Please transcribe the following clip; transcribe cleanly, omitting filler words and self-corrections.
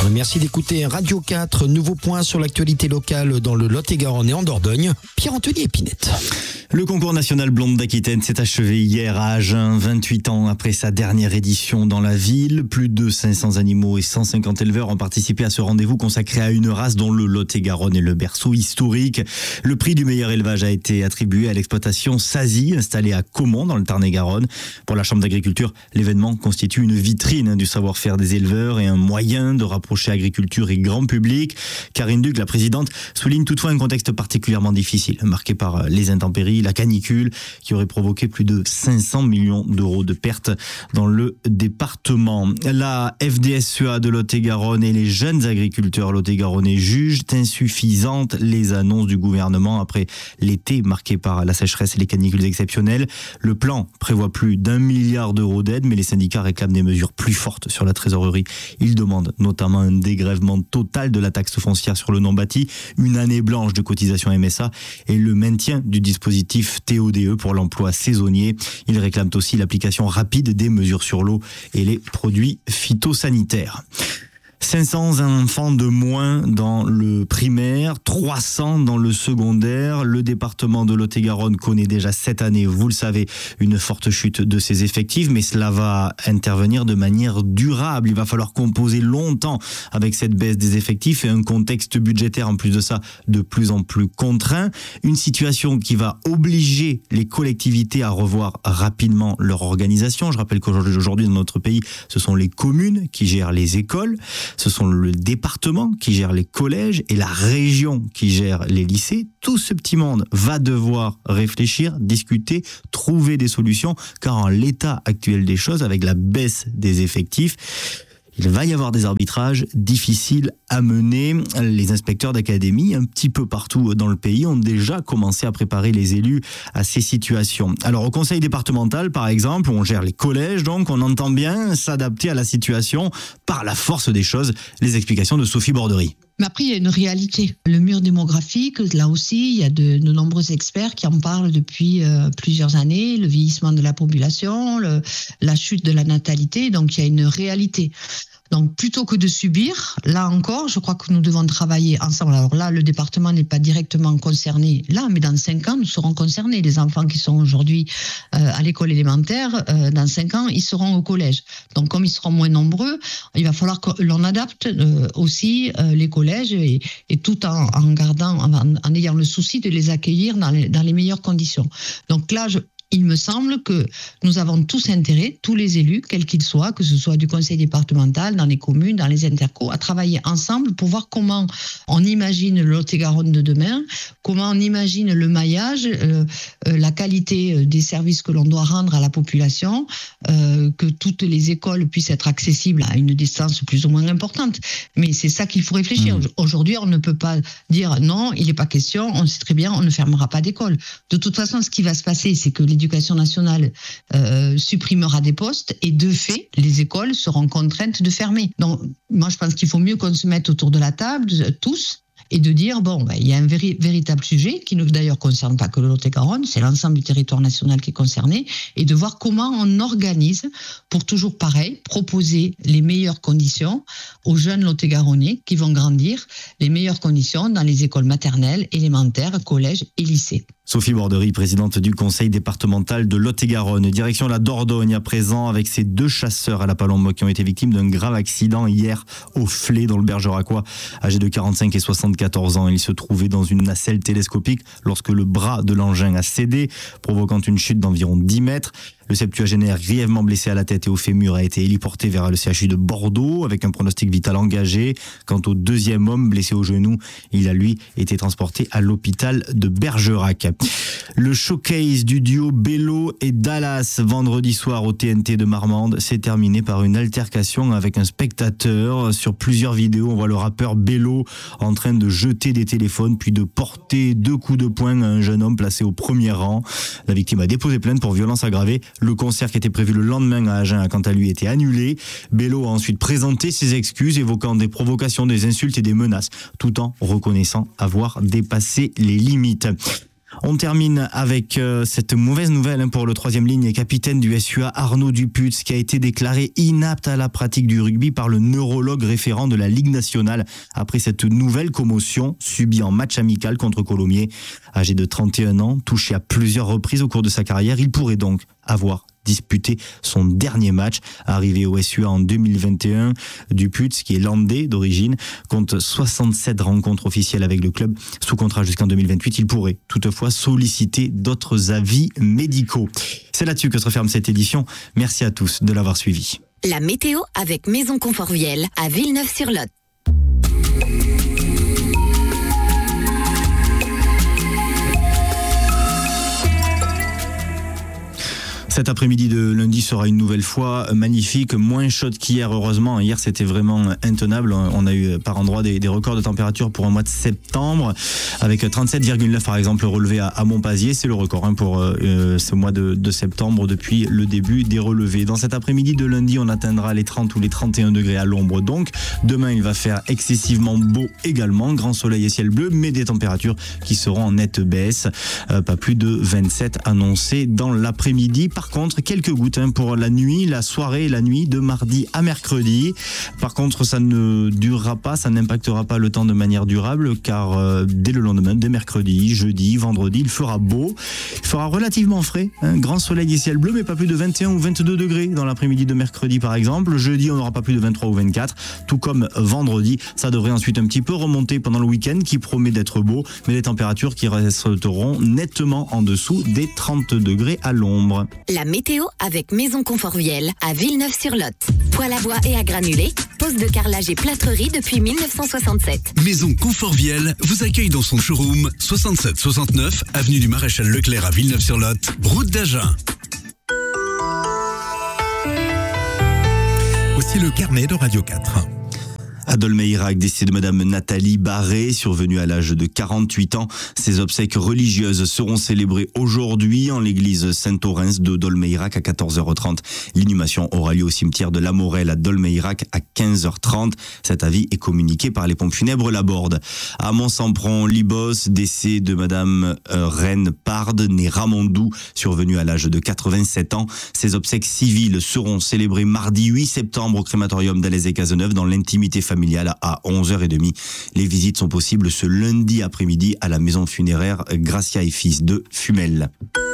Merci d'écouter Radio 4. Nouveau point sur l'actualité locale dans le Lot-et-Garonne et en Dordogne. Pierre-Anthony Épinette. Le concours national Blonde d'Aquitaine s'est achevé hier à Agen, 28 ans après sa dernière édition dans la ville. Plus de 500 animaux et 150 éleveurs ont participé à ce rendez-vous consacré à une race dont le Lot-et-Garonne est le berceau historique. Le prix du meilleur élevage a été attribué à l'exploitation Sazy, installée à Caumont dans le Tarn-et-Garonne. Pour la Chambre d'agriculture, l'événement constitue une vitrine du savoir-faire des éleveurs et un moyen de rapprocher agriculture et grand public. Karine Duc, la présidente, souligne toutefois un contexte particulièrement difficile, marqué par les intempéries, la canicule, qui aurait provoqué plus de 500 millions d'euros de pertes dans le département. La FDSEA de Lot-et-Garonne et les jeunes agriculteurs lot-et-garonnais jugent insuffisantes les annonces du gouvernement après l'été marqué par la sécheresse et les canicules exceptionnelles. Le plan prévoit plus d'1 milliard d'euros d'aide, mais les syndicats réclament des mesures plus fortes sur la trésorerie. Ils demandent notamment un dégrèvement total de la taxe foncière sur le non-bâti, une année blanche de cotisation MSA et le maintien du dispositif TODE pour l'emploi saisonnier. Ils réclament aussi l'application rapide des mesures sur l'eau et les produits phytosanitaires. 500 enfants de moins dans le primaire, 300 dans le secondaire. Le département de Lot-et-Garonne connaît déjà cette année, vous le savez, une forte chute de ses effectifs, mais cela va intervenir de manière durable. Il va falloir composer longtemps avec cette baisse des effectifs et un contexte budgétaire en plus de ça de plus en plus contraint. Une situation qui va obliger les collectivités à revoir rapidement leur organisation. Je rappelle qu'aujourd'hui dans notre pays, ce sont les communes qui gèrent les écoles. Ce sont le département qui gère les collèges et la région qui gère les lycées. Tout ce petit monde va devoir réfléchir, discuter, trouver des solutions, car en l'état actuel des choses, avec la baisse des effectifs, il va y avoir des arbitrages difficiles à mener. Les inspecteurs d'académie, un petit peu partout dans le pays, ont déjà commencé à préparer les élus à ces situations. Alors au conseil départemental, par exemple, où on gère les collèges, donc on entend bien s'adapter à la situation par la force des choses. Les explications de Sophie Bordery. Mais après, il y a une réalité. Le mur démographique, là aussi, il y a de nombreux experts qui en parlent depuis plusieurs années. Le vieillissement de la population, la chute de la natalité, donc il y a une réalité. Donc, plutôt que de subir, là encore, je crois que nous devons travailler ensemble. Alors là, le département n'est pas directement concerné là, mais dans 5 ans, nous serons concernés. Les enfants qui sont aujourd'hui à l'école élémentaire, dans 5 ans, ils seront au collège. Donc, comme ils seront moins nombreux, il va falloir que l'on adapte aussi les collèges et tout en gardant, en ayant le souci de les accueillir dans les meilleures conditions. Donc là, il me semble que nous avons tous intérêt, tous les élus, quels qu'ils soient, que ce soit du conseil départemental, dans les communes, dans les intercos, à travailler ensemble pour voir comment on imagine le Lot-et-Garonne de demain, comment on imagine le maillage, la qualité des services que l'on doit rendre à la population, que toutes les écoles puissent être accessibles à une distance plus ou moins importante. Mais c'est ça qu'il faut réfléchir. Aujourd'hui, on ne peut pas dire non, il n'est pas question, on sait très bien, on ne fermera pas d'école. De toute façon, ce qui va se passer, c'est que l'Éducation nationale supprimera des postes et de fait, les écoles seront contraintes de fermer. Donc, moi, je pense qu'il faut mieux qu'on se mette autour de la table, tous, et de dire, il y a un véritable sujet qui ne d'ailleurs concerne pas que le Lot-et-Garonne, c'est l'ensemble du territoire national qui est concerné, et de voir comment on organise pour toujours pareil, proposer les meilleures conditions aux jeunes Lot-et-Garonnais qui vont grandir, les meilleures conditions dans les écoles maternelles, élémentaires, collèges et lycées. Sophie Bordery, présidente du conseil départemental de Lot-et-Garonne. Direction la Dordogne à présent avec ces 2 chasseurs à la Palombe qui ont été victimes d'un grave accident hier au Flé dans le Bergeracois. Âgés de 45 et 74 ans, ils se trouvaient dans une nacelle télescopique lorsque le bras de l'engin a cédé, provoquant une chute d'environ 10 mètres. Le septuagénaire, grièvement blessé à la tête et au fémur, a été héliporté vers le CHU de Bordeaux avec un pronostic vital engagé. Quant au deuxième homme blessé au genou, il a lui été transporté à l'hôpital de Bergerac. Le showcase du duo Bello et Dallas vendredi soir au TNT de Marmande s'est terminé par une altercation avec un spectateur. Sur plusieurs vidéos, on voit le rappeur Bello en train de jeter des téléphones puis de porter 2 coups de poing à un jeune homme placé au premier rang. La victime a déposé plainte pour violence aggravée. Le concert qui était prévu le lendemain à Agen a quant à lui été annulé. Bello a ensuite présenté ses excuses, évoquant des provocations, des insultes et des menaces, tout en reconnaissant avoir dépassé les limites. On termine avec cette mauvaise nouvelle pour le 3e ligne et capitaine du SUA Arnaud Duputz qui a été déclaré inapte à la pratique du rugby par le neurologue référent de la Ligue nationale après cette nouvelle commotion subie en match amical contre Colomiers. Âgé de 31 ans, touché à plusieurs reprises au cours de sa carrière, il pourrait donc avoir disputé son dernier match. Arrivé au SUA en 2021, Duputz, qui est landais d'origine, compte 67 rencontres officielles avec le club sous contrat jusqu'en 2028. Il pourrait toutefois solliciter d'autres avis médicaux. C'est là-dessus que se referme cette édition. Merci à tous de l'avoir suivi. La météo avec Maison Confort Viel à Villeneuve-sur-Lot. Cet après-midi de lundi sera une nouvelle fois magnifique, moins chaude qu'hier, heureusement. Hier, c'était vraiment intenable. On a eu par endroits des records de température pour un mois de septembre, avec 37,9 par exemple relevé à Montpazier. C'est le record pour ce mois de septembre depuis le début des relevés. Dans cet après-midi de lundi, on atteindra les 30 ou les 31 degrés à l'ombre. Donc, demain, il va faire excessivement beau également. Grand soleil et ciel bleu, mais des températures qui seront en nette baisse. Pas plus de 27 annoncés dans l'après-midi. Par contre, quelques gouttes pour la nuit, la soirée et la nuit de mardi à mercredi. Par contre, ça ne durera pas, ça n'impactera pas le temps de manière durable car dès le lendemain, dès mercredi, jeudi, vendredi, il fera beau. Il fera relativement frais, grand soleil et ciel bleu, mais pas plus de 21 ou 22 degrés dans l'après-midi de mercredi par exemple. Jeudi, on n'aura pas plus de 23 ou 24, tout comme vendredi. Ça devrait ensuite un petit peu remonter pendant le week-end qui promet d'être beau, mais les températures qui resteront nettement en dessous des 30 degrés à l'ombre. La météo avec Maison Confort Viel à Villeneuve-sur-Lot. Poêle à bois et à granulés, pose de carrelage et plâtrerie depuis 1967. Maison Confort Viel vous accueille dans son showroom 67-69 avenue du Maréchal Leclerc à Villeneuve-sur-Lot, route d'Agen. Voici le carnet de Radio 4. À Dolmeïrac, décès de Madame Nathalie Barré, survenue à l'âge de 48 ans. Ses obsèques religieuses seront célébrées aujourd'hui en l'église Saint-Orens de Dolmeïrac à 14h30. L'inhumation aura lieu au cimetière de la Morelle à Dolmeïrac à 15h30. Cet avis est communiqué par les pompes funèbres Laborde. À Mont-Sampron, Libos, décès de Madame Reine Parde, née Ramondou, survenue à l'âge de 87 ans. Ses obsèques civiles seront célébrées mardi 8 septembre au crématorium d'Alès-et-Cazeneuve dans l'intimité familiale à 11h30. Les visites sont possibles ce lundi après-midi à la maison funéraire Gracia et Fils de Fumel.